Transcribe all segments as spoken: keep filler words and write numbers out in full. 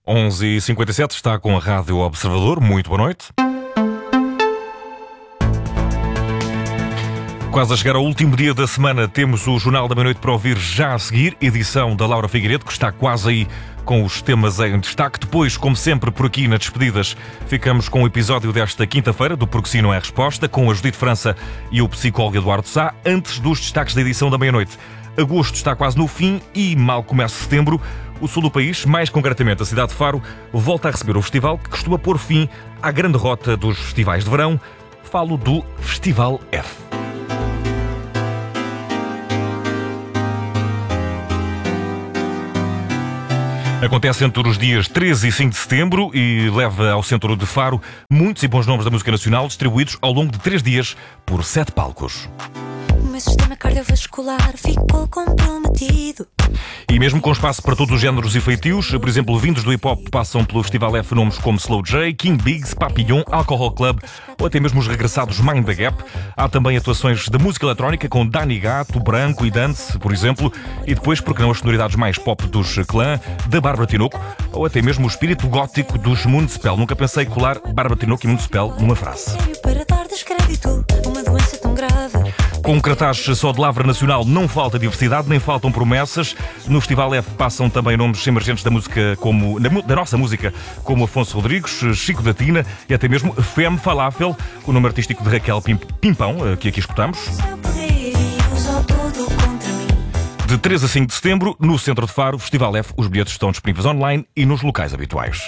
onze e cinquenta e sete está com a Rádio Observador. Muito boa noite. Quase a chegar ao último dia da semana, temos o Jornal da Meia-Noite para ouvir já a seguir, edição da Laura Figueiredo, que está quase aí com os temas em destaque. Depois, como sempre, por aqui nas despedidas, ficamos com o episódio desta quinta-feira do Porque Sim Não É Resposta, com a Judite França e o psicólogo Eduardo Sá, antes dos destaques da edição da meia-noite. Agosto está quase no fim e mal começa setembro. O sul do país, mais concretamente a cidade de Faro, volta a receber o festival que costuma pôr fim à grande rota dos festivais de verão. Falo do Festival F. Acontece entre os dias treze e cinco de setembro e leva ao centro de Faro muitos e bons nomes da música nacional, distribuídos ao longo de três dias por sete palcos. O meu sistema cardiovascular ficou comprometido. E mesmo com espaço para todos os géneros e feitios, por exemplo, vindos do hip-hop passam pelo Festival F nomes como Slow J, King Biggs, Papillon, Alcohol Club ou até mesmo os regressados Mind the Gap. Há também atuações de música eletrónica com Dani Gato, Branco e Dance, por exemplo, e depois, porque não, as sonoridades mais pop dos Clã, da Bárbara Tinoco ou até mesmo o espírito gótico dos Municipal. Nunca pensei colar Bárbara Tinoco e Municipal numa frase. Para dar descrédito a uma doença tão grave. Com um cartaz só de lavra nacional não falta diversidade, nem faltam promessas. No Festival F passam também nomes emergentes da música, como da nossa música, como Afonso Rodrigues, Chico da Tina e até mesmo Femme Falafel, o nome artístico de Raquel Pimpão, que aqui escutamos. De treze a cinco de setembro, no centro de Faro, Festival F, os bilhetes estão disponíveis online e nos locais habituais.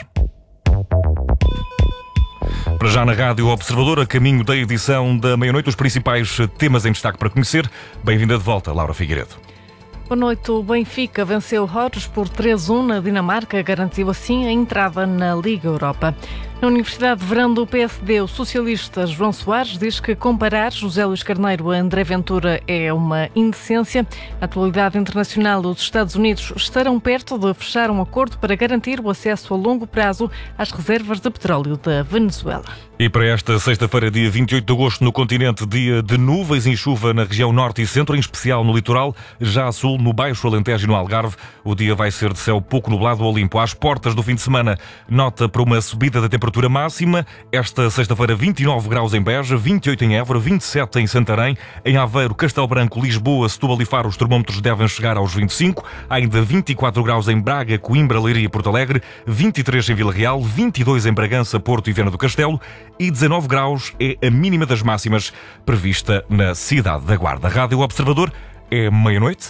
Para já na Rádio Observador, a caminho da edição da meia-noite, os principais temas em destaque para conhecer. Bem-vinda de volta, Laura Figueiredo. Boa noite. O Benfica venceu Horus por três a um na Dinamarca, garantiu assim a entrada na Liga Europa. Na Universidade de Verão do P S D, o socialista João Soares diz que comparar José Luís Carneiro a André Ventura é uma indecência. Na atualidade internacional, os Estados Unidos estarão perto de fechar um acordo para garantir o acesso a longo prazo às reservas de petróleo da Venezuela. E para esta sexta-feira, dia vinte e oito de agosto, no continente, dia de nuvens e chuva na região norte e centro, em especial no litoral, já a sul, no Baixo Alentejo e no Algarve. O dia vai ser de céu pouco nublado ou limpo. Às portas do fim de semana, nota para uma subida da temperatura máxima. Esta sexta-feira, vinte e nove graus em Beja, vinte e oito em Évora, vinte e sete em Santarém. Em Aveiro, Castelo Branco, Lisboa, Setúbal e Faro, os termómetros devem chegar aos vinte e cinco. Há ainda vinte e quatro graus em Braga, Coimbra, Leiria e Porto Alegre, vinte e três em Vila Real, vinte e dois em Bragança, Porto e Viana do Castelo e dezanove graus é a mínima das máximas prevista na cidade da Guarda. Rádio Observador, é meia-noite.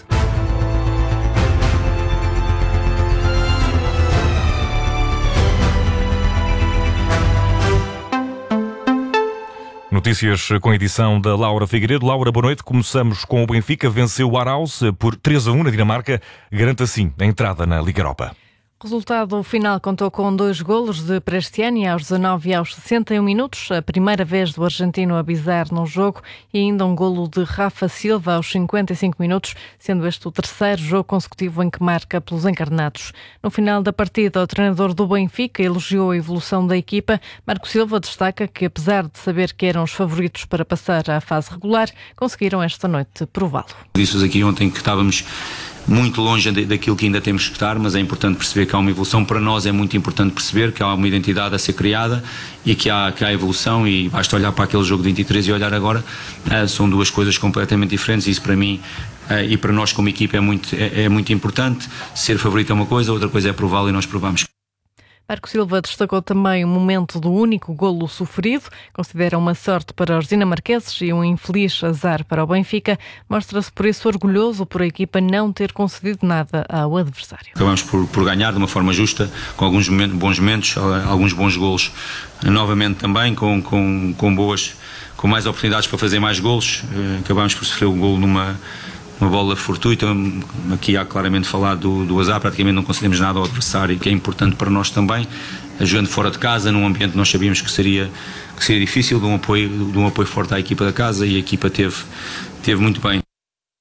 Notícias com a edição da Laura Figueiredo. Laura, boa noite. Começamos com o Benfica. Venceu o Aarhus por três a um na Dinamarca. Garante assim a entrada na Liga Europa. O resultado final contou com dois golos de Prestiani aos dezanove e aos sessenta e um minutos, a primeira vez do argentino a bisar num jogo, e ainda um golo de Rafa Silva aos cinquenta e cinco minutos, sendo este o terceiro jogo consecutivo em que marca pelos encarnados. No final da partida, o treinador do Benfica elogiou a evolução da equipa. Marco Silva destaca que, apesar de saber que eram os favoritos para passar à fase regular, conseguiram esta noite prová-lo. Disse-vos aqui ontem que estávamos muito longe daquilo que ainda temos que estar, mas é importante perceber que há uma evolução. Para nós é muito importante perceber que há uma identidade a ser criada e que há, que há evolução, e basta olhar para aquele jogo de vinte e três e olhar agora, uh, são duas coisas completamente diferentes. Isso para mim uh, e para nós como equipa é muito, é, é muito importante. Ser favorito é uma coisa, outra coisa é prová-lo, e nós provamos. Marco Silva destacou também o momento do único golo sofrido. Considera uma sorte para os dinamarqueses e um infeliz azar para o Benfica. Mostra-se por isso orgulhoso por a equipa não ter concedido nada ao adversário. Acabamos por, por ganhar de uma forma justa, com alguns momentos, bons momentos, alguns bons golos. Novamente também com, com, com, boas, com mais oportunidades para fazer mais golos. Acabamos por sofrer o golo numa... uma bola fortuita. Aqui há claramente falado do, do azar, praticamente não concedemos nada ao adversário, que é importante para nós também, jogando fora de casa, num ambiente que nós sabíamos que seria, que seria difícil, de um, apoio, de um apoio forte à equipa da casa, e a equipa teve, teve muito bem.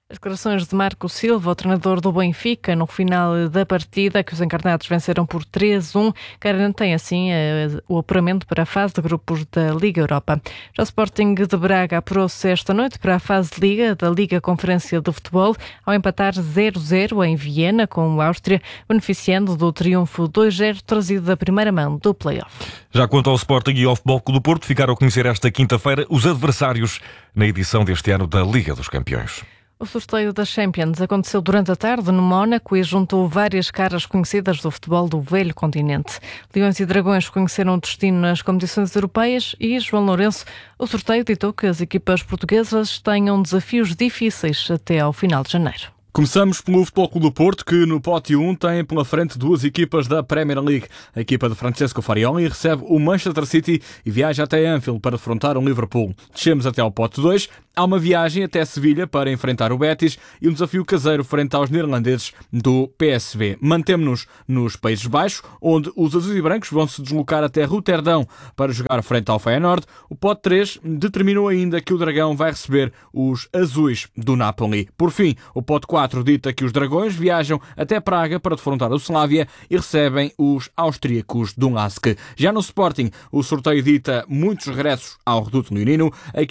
As declarações de Marco Silva, o treinador do Benfica, no final da partida, que os encarnados venceram por três a um, garantem assim o apuramento para a fase de grupos da Liga Europa. Já o Sporting de Braga apurou-se esta noite para a fase de Liga da Liga Conferência de Futebol, ao empatar zero a zero em Viena com a Áustria, beneficiando do triunfo dois a zero trazido da primeira mão do play-off. Já quanto ao Sporting e ao Futebol Clube do Porto, ficaram a conhecer esta quinta-feira os adversários na edição deste ano da Liga dos Campeões. O sorteio da Champions aconteceu durante a tarde no Mónaco e juntou várias caras conhecidas do futebol do velho continente. Leões e Dragões conheceram o destino nas competições europeias e, João Lourenço, o sorteio ditou que as equipas portuguesas tenham desafios difíceis até ao final de janeiro. Começamos pelo Futebol Clube do Porto, que no pote um tem pela frente duas equipas da Premier League. A equipa de Francesco Farioli recebe o Manchester City e viaja até Anfield para defrontar o Liverpool. Descemos até ao pote dois. Há uma viagem até Sevilha para enfrentar o Betis e um desafio caseiro frente aos neerlandeses do P S V. Mantemos-nos nos Países Baixos, onde os azuis e brancos vão se deslocar até Roterdão para jogar frente ao Feyenoord. O pote três determinou ainda que o Dragão vai receber os azuis do Napoli. Por fim, o pote quatro dita que os Dragões viajam até Praga para defrontar o Slavia e recebem os austríacos do Lask. Já no Sporting, o sorteio dita muitos regressos ao reduto leonino.